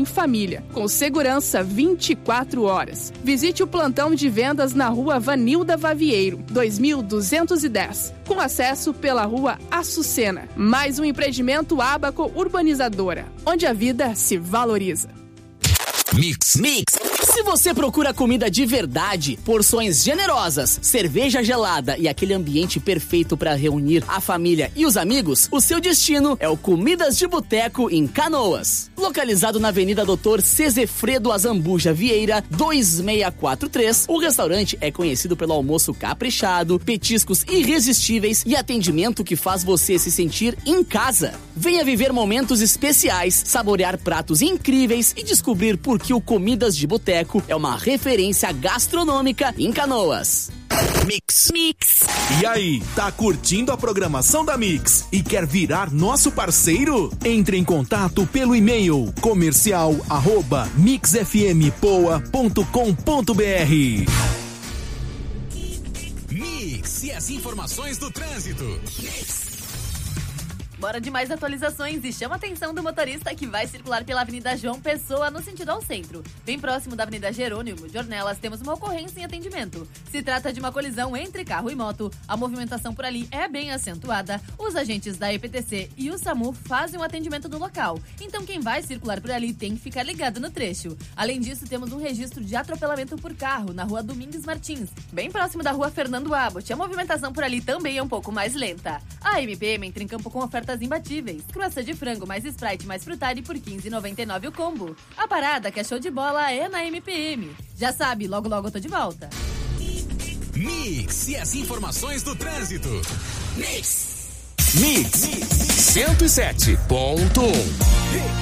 em família, com segurança 24 horas. Visite o plantão de vendas na rua Vanilda Vavieiro, 2210, com acesso pela rua Açucena. Mais um empreendimento Abaco Urbanizadora, onde a vida se valoriza. Mix. Se você procura comida de verdade, porções generosas, cerveja gelada e aquele ambiente perfeito para reunir a família e os amigos, o seu destino é o Comidas de Boteco em Canoas. Localizado na Avenida Dr. Cezefredo Azambuja Vieira, 2643, o restaurante é conhecido pelo almoço caprichado, petiscos irresistíveis e atendimento que faz você se sentir em casa. Venha viver momentos especiais, saborear pratos incríveis e descobrir por que o Comidas de Boteco é uma referência gastronômica em Canoas. Mix. E aí, tá curtindo a programação da Mix e quer virar nosso parceiro? Entre em contato pelo e-mail comercial@mixfmpoa.com.br. Mix e as informações do trânsito. Bora de mais atualizações e chama a atenção do motorista que vai circular pela Avenida João Pessoa no sentido ao centro. Bem próximo da Avenida Jerônimo de Ornelas, temos uma ocorrência em atendimento. Se trata de uma colisão entre carro e moto. A movimentação por ali é bem acentuada. Os agentes da EPTC e o SAMU fazem o atendimento no local. Então quem vai circular por ali tem que ficar ligado no trecho. Além disso, temos um registro de atropelamento por carro na rua Domingues Martins, bem próximo da rua Fernando Abbott. A movimentação por ali também é um pouco mais lenta. A MPM entra em campo com ofertas imbatíveis. Croissant de frango mais Sprite mais Frutari por R$ 15,99 o combo. A parada que é show de bola é na MPM. Já sabe, logo eu tô de volta. Mix e as informações do trânsito. Mix 107.1